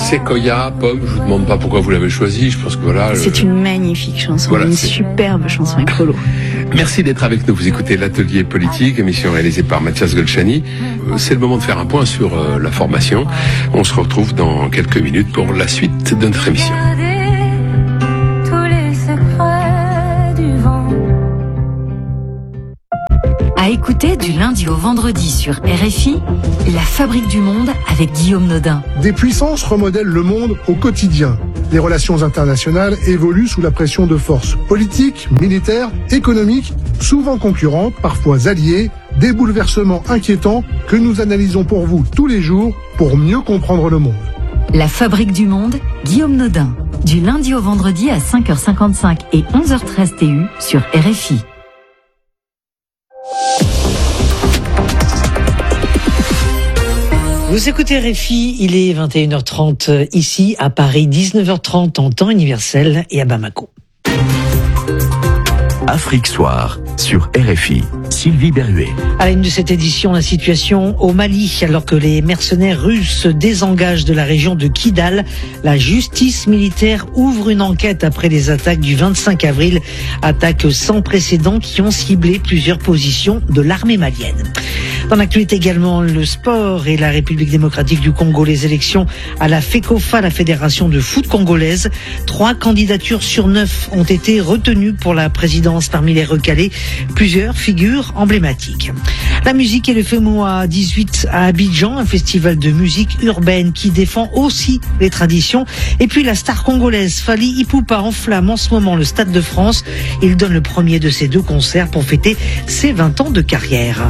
Séquoia, Pomme, je vous demande pas pourquoi vous l'avez choisi, je pense que voilà... C'est une magnifique chanson, une superbe chanson écolo. Merci d'être avec nous, vous écoutez l'Atelier Politique, émission réalisée par Mathias Golchani. C'est le moment de faire un point sur la formation. On se retrouve dans quelques minutes pour la suite de notre émission. À écouter du lundi au vendredi sur RFI, La Fabrique du Monde avec Guillaume Nodin. Des puissances remodèlent le monde au quotidien. Les relations internationales évoluent sous la pression de forces politiques, militaires, économiques, souvent concurrentes, parfois alliées, des bouleversements inquiétants que nous analysons pour vous tous les jours pour mieux comprendre le monde. La Fabrique du Monde, Guillaume Nodin. Du lundi au vendredi à 5h55 et 11h13 TU sur RFI. Vous écoutez RFI, il est 21h30 ici à Paris, 19h30 en temps universel et à Bamako. Afrique Soir sur RFI. Sylvie Berruet. À la une de cette édition, la situation au Mali. Alors que les mercenaires russes se désengagent de la région de Kidal, la justice militaire ouvre une enquête après les attaques du 25 avril. Attaques sans précédent qui ont ciblé plusieurs positions de l'armée malienne. Dans l'actualité également, le sport et la République démocratique du Congo, les élections à la FECOFA, la Fédération de foot congolaise. 3 candidatures sur 9 ont été retenues pour la présidence parmi les recalés. Plusieurs figures emblématiques. La musique et le FEMOA 18 à Abidjan, un festival de musique urbaine qui défend aussi les traditions. Et puis la star congolaise Fally Ipupa enflamme en ce moment le Stade de France. Il donne le premier de ses 2 concerts pour fêter ses 20 ans de carrière.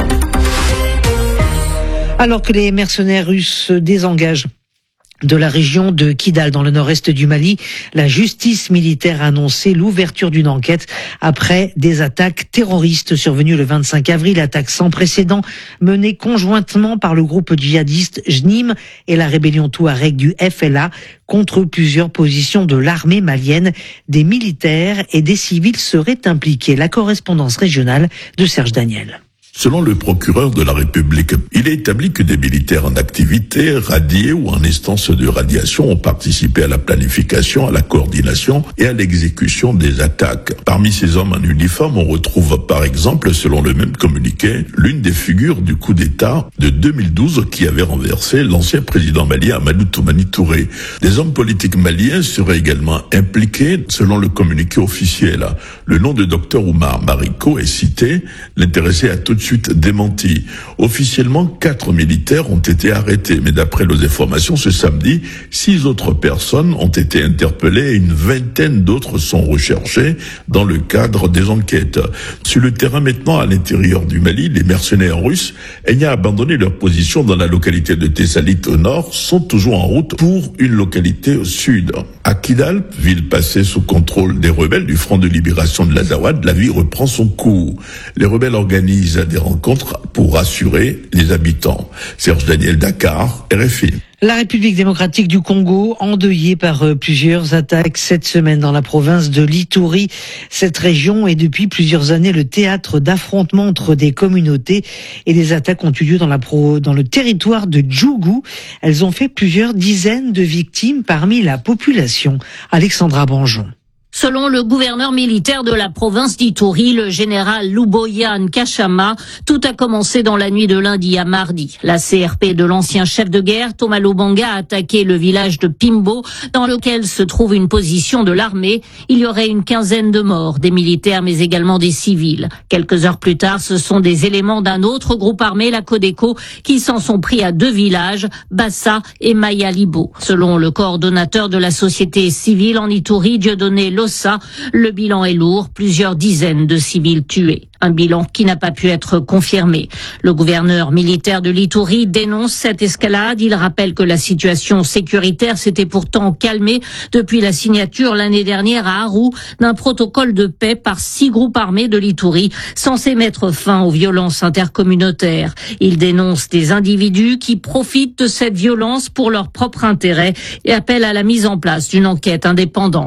Alors que les mercenaires russes se désengagent de la région de Kidal dans le nord-est du Mali, la justice militaire a annoncé l'ouverture d'une enquête après des attaques terroristes survenues le 25 avril, attaques sans précédent menées conjointement par le groupe djihadiste JNIM et la rébellion touareg du FLA contre plusieurs positions de l'armée malienne. Des militaires et des civils seraient impliqués. La correspondance régionale de Serge Daniel. Selon le procureur de la République, il est établi que des militaires en activité, radiés ou en instance de radiation ont participé à la planification, à la coordination et à l'exécution des attaques. Parmi ces hommes en uniforme, on retrouve par exemple, selon le même communiqué, l'une des figures du coup d'État de 2012 qui avait renversé l'ancien président malien Amadou Toumani Touré. Des hommes politiques maliens seraient également impliqués, selon le communiqué officiel. Le nom de Dr Oumar Mariko est cité, l'intéressé a tout de suite démenti. Officiellement, 4 militaires ont été arrêtés, mais d'après nos informations, ce samedi, 6 autres personnes ont été interpellées et une vingtaine d'autres sont recherchées dans le cadre des enquêtes. Sur le terrain maintenant, à l'intérieur du Mali, les mercenaires russes, ayant abandonné leur position dans la localité de Tessalit au nord, sont toujours en route pour une localité au sud. À Kidal, ville passée sous contrôle des rebelles du Front de libération de l'Azawad, la vie reprend son cours. Les rebelles organisent des rencontres pour rassurer les habitants. Serge Daniel, Dakar, RFI. La République démocratique du Congo, endeuillée par plusieurs attaques cette semaine dans la province de l'Ituri. Cette région est depuis plusieurs années le théâtre d'affrontements entre des communautés et des attaques ont eu lieu dans le territoire de Djougou. Elles ont fait plusieurs dizaines de victimes parmi la population. Alexandra Banjon. Selon le gouverneur militaire de la province d'Ituri, le général Luboya Nkashama, tout a commencé dans la nuit de lundi à mardi. La CRP de l'ancien chef de guerre, Thomas Lobanga, a attaqué le village de Pimbo, dans lequel se trouve une position de l'armée. Il y aurait une quinzaine de morts, des militaires mais également des civils. Quelques heures plus tard, ce sont des éléments d'un autre groupe armé, la Codeco, qui s'en sont pris à 2 villages, Bassa et Mayalibo. Selon le coordonnateur de la société civile en Ituri, Dieudonné Lossa, le bilan est lourd, plusieurs dizaines de civils tués. Un bilan qui n'a pas pu être confirmé. Le gouverneur militaire de l'Ituri dénonce cette escalade. Il rappelle que la situation sécuritaire s'était pourtant calmée depuis la signature l'année dernière à Aru d'un protocole de paix par 6 groupes armés de l'Ituri censé mettre fin aux violences intercommunautaires. Il dénonce des individus qui profitent de cette violence pour leur propre intérêt et appelle à la mise en place d'une enquête indépendante.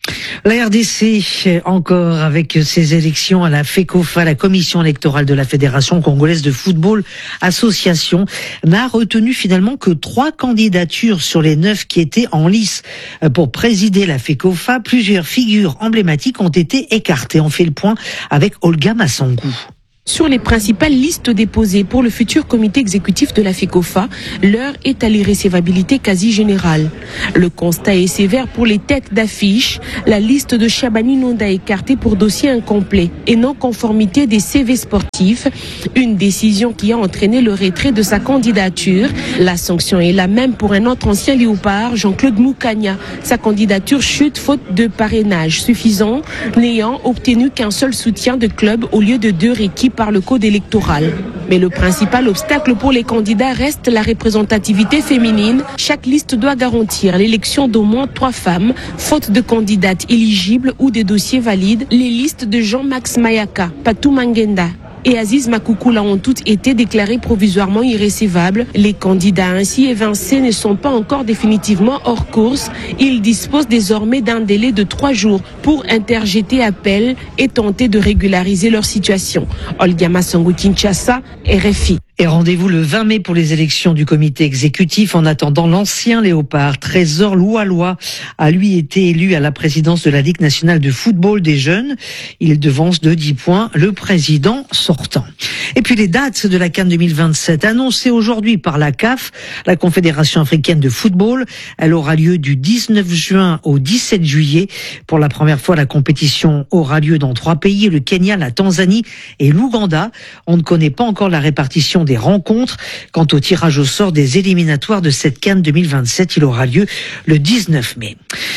La RDC, encore avec ses élections à la FECOFA, la commission électorale de la Fédération congolaise de football association, n'a retenu finalement que 3 candidatures sur les 9 qui étaient en lice pour présider la FECOFA. Plusieurs figures emblématiques ont été écartées. On fait le point avec Olga Massangou. Sur les principales listes déposées pour le futur comité exécutif de la FECOFA, l'heure est à l'irrécevabilité quasi générale. Le constat est sévère pour les têtes d'affiche. La liste de Chabani Nonda écartée pour dossier incomplet et non-conformité des CV sportifs. Une décision qui a entraîné le retrait de sa candidature. La sanction est la même pour un autre ancien léopard, Jean-Claude Moukania. Sa candidature chute faute de parrainage suffisant, n'ayant obtenu qu'un seul soutien de club au lieu de 2 requis par le code électoral. Mais le principal obstacle pour les candidats reste la représentativité féminine. Chaque liste doit garantir l'élection d'au moins 3 femmes. Faute de candidates éligibles ou des dossiers valides, les listes de Jean-Max Mayaka, Patou Mangenda et Aziz Makoukoula ont toutes été déclarées provisoirement irrécevables. Les candidats ainsi évincés ne sont pas encore définitivement hors course. Ils disposent désormais d'un délai de 3 jours pour interjeter appel et tenter de régulariser leur situation. Olga Massangou, Kinshasa, RFI. Et rendez-vous le 20 mai pour les élections du comité exécutif. En attendant, l'ancien léopard Trésor Loualois a lui été élu à la présidence de la Ligue nationale de football des jeunes. Il devance de 10 points le président sortant. Et puis les dates de la CAN 2027 annoncées aujourd'hui par la CAF, la Confédération africaine de football. Elle aura lieu du 19 juin au 17 juillet. Pour la première fois, la compétition aura lieu dans 3 pays, le Kenya, la Tanzanie et l'Ouganda. On ne connaît pas encore la répartition des rencontres. Quant au tirage au sort des éliminatoires de cette CAN 2027, il aura lieu le 19 mai.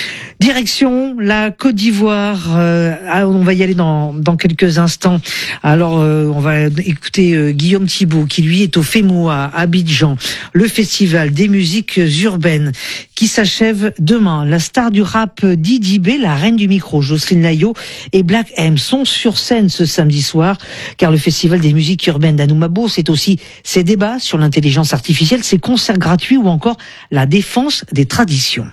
Direction la Côte d'Ivoire. On va y aller dans quelques instants. Alors, on va écouter Guillaume Thibault, qui lui est au FEMUA, à Abidjan, le festival des musiques urbaines, qui s'achève demain. La star du rap Didi B, la reine du micro, Jocelyne Layo et Black M sont sur scène ce samedi soir, car le festival des musiques urbaines d'Anoumabo, c'est aussi ses débats sur l'intelligence artificielle, ses concerts gratuits ou encore la défense des traditions.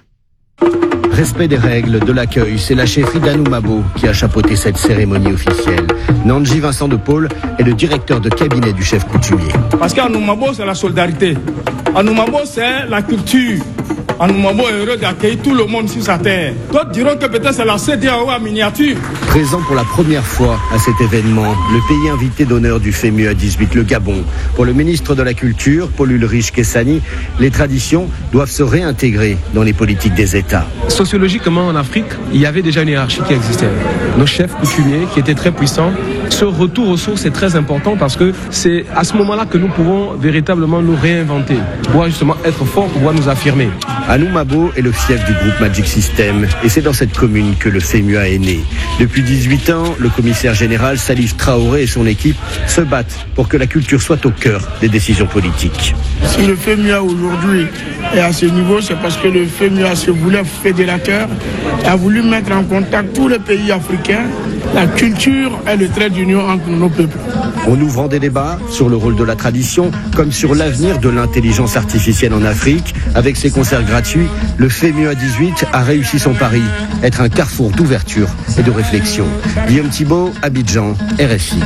Respect des règles de l'accueil, c'est la chefferie d'Anoumabo qui a chapeauté cette cérémonie officielle. Nandji Vincent de Paul est le directeur de cabinet du chef coutumier. Parce qu'Anoumabo, c'est la solidarité. Anoumabo, c'est la culture. Anoumabo est heureux d'accueillir tout le monde sur sa terre. D'autres diront que peut-être c'est la CEDEAO en miniature. Présent pour la première fois à cet événement, le pays invité d'honneur du FEMUA 18, le Gabon. Pour le ministre de la Culture, Paul Ulrich Kessani, les traditions doivent se réintégrer dans les politiques des États. Sociologiquement, en Afrique, il y avait déjà une hiérarchie qui existait. Nos chefs coutumiers, qui étaient très puissants, ce retour aux sources est très important parce que c'est à ce moment-là que nous pouvons véritablement nous réinventer, pouvoir justement être forts, pouvoir nous affirmer. Anoumabo est le fief du groupe Magic System et c'est dans cette commune que le FEMUA est né. Depuis 18 ans, le commissaire général Salif Traoré et son équipe se battent pour que la culture soit au cœur des décisions politiques. Si le FEMUA aujourd'hui est à ce niveau, c'est parce que le FEMUA se voulait fédérateur, a voulu mettre en contact tous les pays africains. La culture est le trait d'union entre nos peuples. En ouvrant des débats sur le rôle de la tradition, comme sur l'avenir de l'intelligence artificielle en Afrique, avec ses concerts gratuits, le FEMUA 18 a réussi son pari, être un carrefour d'ouverture et de réflexion. Guillaume Thibault, Abidjan, RFI.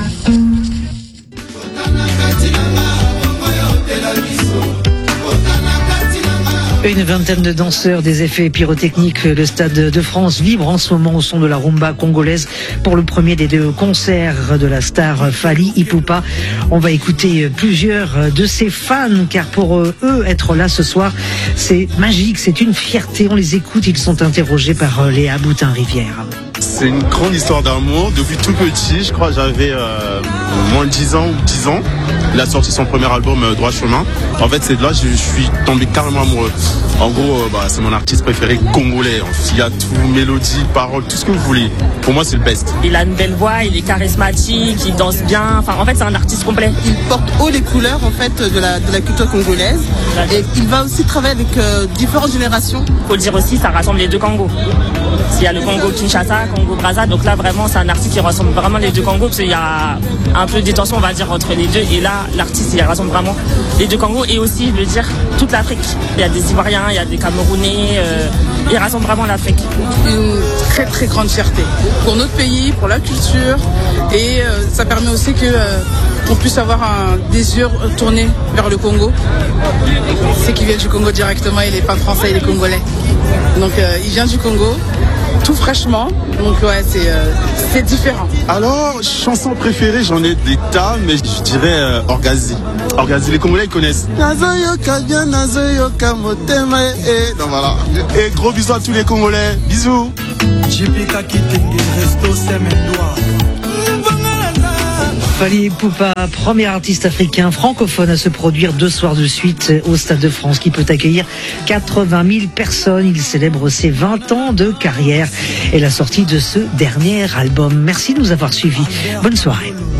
Une vingtaine de danseurs, des effets pyrotechniques. Le Stade de France vibre en ce moment au son de la rumba congolaise pour le premier des 2 concerts de la star Fally Ipupa. On va écouter plusieurs de ses fans, car pour eux, être là ce soir, c'est magique, c'est une fierté. On les écoute, ils sont interrogés par Léa Boutin-Rivière. C'est une grande histoire d'amour. Depuis tout petit, je crois que j'avais moins de 10 ans ou 10 ans. Il a sorti son premier album Droit Chemin. En fait, c'est de là que je suis tombé carrément amoureux. En gros, c'est mon artiste préféré congolais. Il y a tout, mélodie, paroles, tout ce que vous voulez. Pour moi, c'est le best. Il a une belle voix, il est charismatique, il danse bien. Enfin, en fait, c'est un artiste complet. Il porte haut les couleurs en fait de la culture congolaise. Et il va aussi travailler avec différentes générations. Faut le dire aussi, ça rassemble les 2 Congos. Il y a le Congo-Kinshasa, Congo-Brazza. Donc là, vraiment, c'est un artiste qui rassemble vraiment les deux Congos, parce qu'il y a un peu des tensions, on va dire, entre les deux. Et là, l'artiste, il rassemble vraiment les deux Congos et aussi, je veux dire, toute l'Afrique. Il y a des Ivoiriens, il y a des Camerounais. Il rassemble vraiment l'Afrique. Une très très grande fierté pour notre pays, pour la culture. Et ça permet aussi qu'on puisse avoir des yeux tournés vers le Congo. C'est qu'il vient du Congo directement, il n'est pas français, il est congolais. Donc il vient du Congo, tout fraîchement. Donc ouais, c'est différent. Alors, chanson préférée, j'en ai des tas, mais je dirais Orgazi. Orgazi, les Congolais ils connaissent. Donc voilà. Et gros bisous à tous les Congolais. Bisous. Fally Ipupa, premier artiste africain francophone à se produire 2 soirs de suite au Stade de France, qui peut accueillir 80 000 personnes. Il célèbre ses 20 ans de carrière et la sortie de ce dernier album. Merci de nous avoir suivis. Bonne soirée.